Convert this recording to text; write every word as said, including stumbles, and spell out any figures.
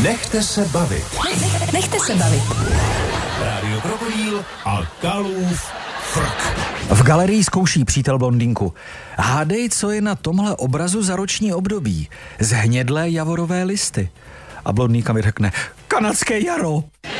Nechte se bavit. Nech, nechte se bavit. Rádio Krokodýl a Kalův frk. V galerii zkouší přítel blondýnku. Hádej, co je na tomhle obrazu za roční období. Zhnědlé javorové listy. A blondýnka mi řekne, kanadské jaro.